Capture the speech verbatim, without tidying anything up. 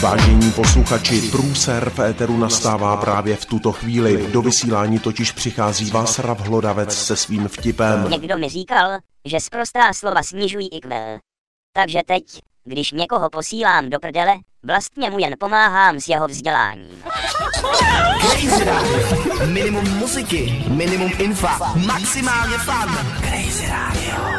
Vážení posluchači, průser v éteru nastává právě v tuto chvíli. Do vysílání totiž přichází Václav Hlodavec se svým vtipem. Někdo mi říkal, že sprostá slova snižují I Q. Takže teď, když někoho posílám do prdele, vlastně mu jen pomáhám s jeho vzděláním. Crazy Radio. Minimum muziky, minimum infa, maximálně fun. Crazy Radio.